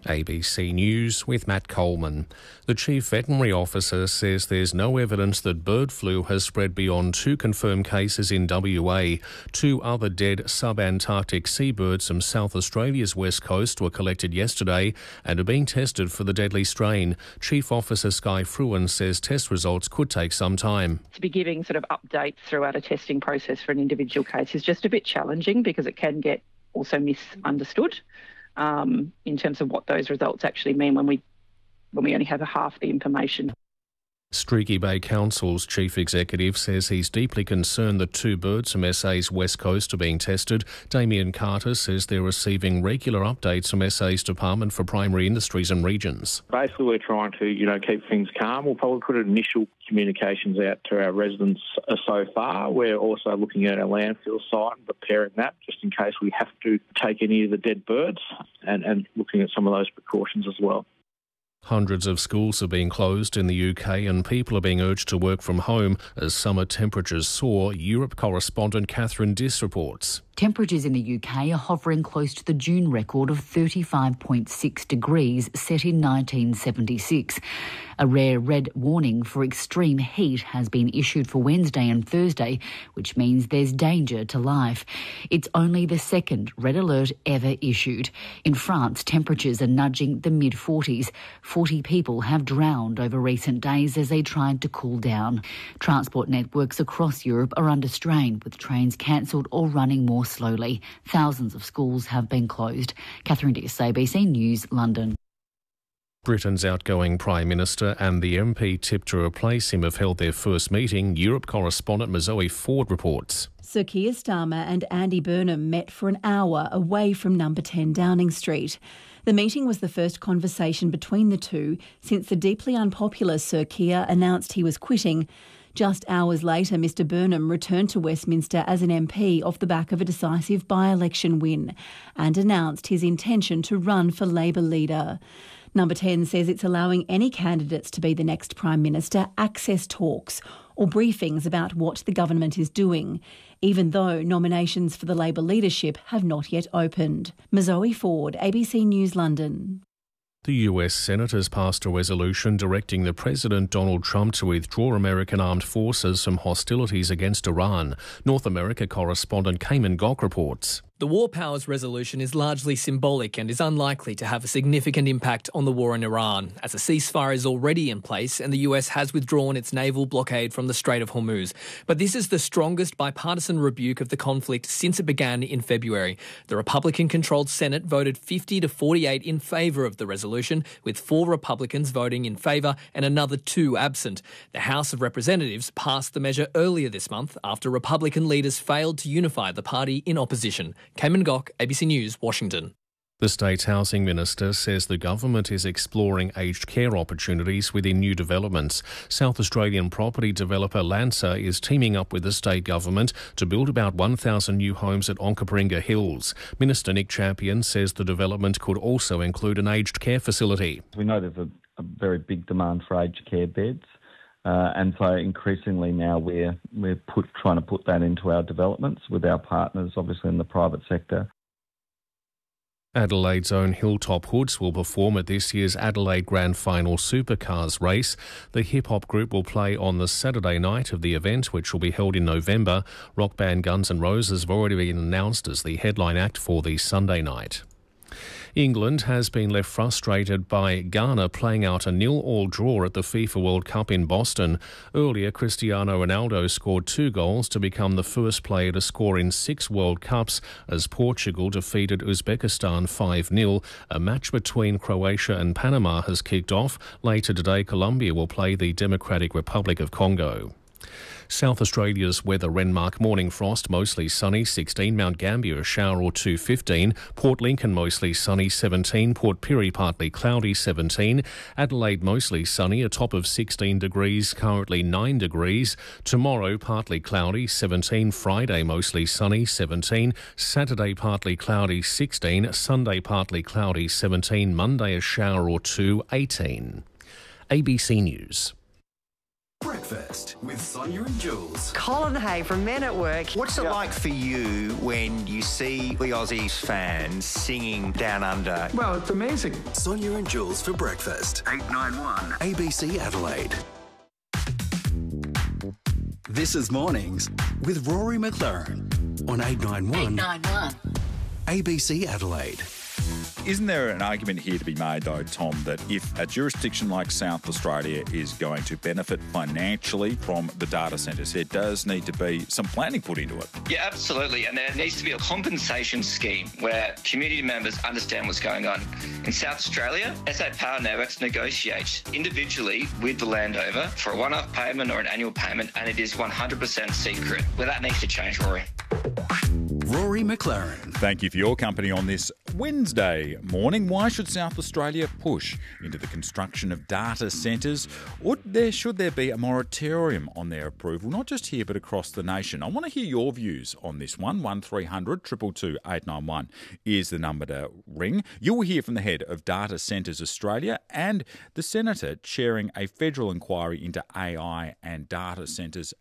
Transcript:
ABC News with Matt Coleman. The Chief Veterinary Officer says there's no evidence that bird flu has spread beyond 2 confirmed cases in WA. 2 other dead sub-Antarctic seabirds from South Australia's west coast were collected yesterday and are being tested for the deadly strain. Chief Officer Skye Fruin says test results could take some time. To be giving sort of updates throughout a testing process for an individual case is just a bit challenging because it can get also misunderstood. In terms of what those results actually mean when we only have half the information. Streaky Bay Council's chief executive says he's deeply concerned that 2 birds from SA's west coast are being tested. Damien Carter says they're receiving regular updates from SA's Department for Primary Industries and Regions. Basically, we're trying to, keep things calm. We'll probably put initial communications out to our residents so far. We're also looking at our landfill site and preparing that just in case we have to take any of the dead birds and looking at some of those precautions as well. Hundreds of schools are being closed in the UK and people are being urged to work from home as summer temperatures soar. Europe correspondent Catherine Diss reports. Temperatures in the UK are hovering close to the June record of 35.6 degrees set in 1976. A rare red warning for extreme heat has been issued for Wednesday and Thursday, which means there's danger to life. It's only the second red alert ever issued. In France, temperatures are nudging the mid-40s. 40 people have drowned over recent days as they tried to cool down. Transport networks across Europe are under strain, with trains cancelled or running more slowly. Thousands of schools have been closed. Catherine Diss, ABC News, London. Britain's outgoing Prime Minister and the MP tipped to replace him have held their first meeting. Europe correspondent Zoe Ford reports. Sir Keir Starmer and Andy Burnham met for an hour away from number 10 Downing Street. The meeting was the first conversation between the two since the deeply unpopular Sir Keir announced he was quitting. Just hours later, Mr Burnham returned to Westminster as an MP off the back of a decisive by-election win and announced his intention to run for Labor leader. Number 10 says it's allowing any candidates to be the next Prime Minister access talks or briefings about what the government is doing, even though nominations for the Labor leadership have not yet opened. Zoe Ford, ABC News, London. The US Senate has passed a resolution directing the President Donald Trump to withdraw American armed forces from hostilities against Iran. North America correspondent Cayman Gok reports. The War Powers resolution is largely symbolic and is unlikely to have a significant impact on the war in Iran, as a ceasefire is already in place and the US has withdrawn its naval blockade from the Strait of Hormuz. But this is the strongest bipartisan rebuke of the conflict since it began in February. The Republican-controlled Senate voted 50 to 48 in favour of the resolution, with 4 Republicans voting in favour and another 2 absent. The House of Representatives passed the measure earlier this month after Republican leaders failed to unify the party in opposition. Cayman Gok, ABC News, Washington. The state's housing minister says the government is exploring aged care opportunities within new developments. South Australian property developer Lancer is teaming up with the state government to build about 1,000 new homes at Onkaparinga Hills. Minister Nick Champion says the development could also include an aged care facility. We know there's a very big demand for aged care beds. And so increasingly now we're trying to put that into our developments with our partners, obviously in the private sector. Adelaide's own Hilltop Hoods will perform at this year's Adelaide Grand Final Supercars race. The hip-hop group will play on the Saturday night of the event, which will be held in November. Rock band Guns N' Roses have already been announced as the headline act for the Sunday night. England has been left frustrated by Ghana playing out a 0-0 draw at the FIFA World Cup in Boston. Earlier, Cristiano Ronaldo scored 2 goals to become the first player to score in 6 World Cups as Portugal defeated Uzbekistan 5-0. A match between Croatia and Panama has kicked off. Later today, Colombia will play the Democratic Republic of Congo. South Australia's weather: Renmark, morning frost, mostly sunny, 16. Mount Gambier, a shower or 2, 15. Port Lincoln, mostly sunny, 17. Port Pirie, partly cloudy, 17. Adelaide, mostly sunny, a top of 16 degrees, currently 9 degrees. Tomorrow, partly cloudy, 17. Friday, mostly sunny, 17. Saturday, partly cloudy, 16. Sunday, partly cloudy, 17. Monday, a shower or 2, 18. ABC News. Breakfast with Sonia and Jules. Colin Hay from Men at Work. What's it like for you when you see the Aussies fans singing Down Under? Well, it's amazing. Sonia and Jules for breakfast. 891 ABC Adelaide. This is Mornings with Rory McLaren on 891 ABC Adelaide. Isn't there an argument here to be made, though, Tom, that if a jurisdiction like South Australia is going to benefit financially from the data centres, there does need to be some planning put into it? Yeah, absolutely. And there needs to be a compensation scheme where community members understand what's going on. In South Australia, SA Power Networks negotiates individually with the landowner for a one-off payment or an annual payment, and it is 100% secret. Well, that needs to change, Rory. Rory McLaren. Thank you for your company on this Wednesday morning. Why should South Australia push into the construction of data centres? Or should there be a moratorium on their approval, not just here but across the nation? I want to hear your views on this one. 1300 222 891 is the number to ring. You will hear from the head of Data Centres Australia and the Senator chairing a federal inquiry into AI and data centres